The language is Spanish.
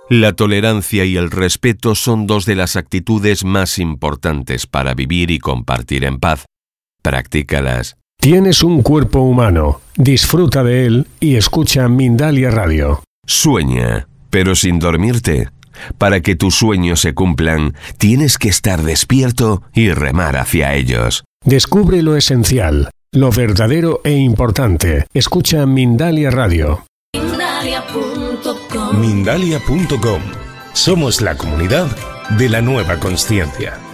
La tolerancia y el respeto son dos de las actitudes más importantes para vivir y compartir en paz. Practícalas. Tienes un cuerpo humano. Disfruta de él y escucha Mindalia Radio. Sueña, pero sin dormirte. Para que tus sueños se cumplan, tienes que estar despierto y remar hacia ellos. Descubre lo esencial, lo verdadero e importante. Escucha Mindalia Radio. Mindalia.com. Somos la comunidad de la nueva consciencia.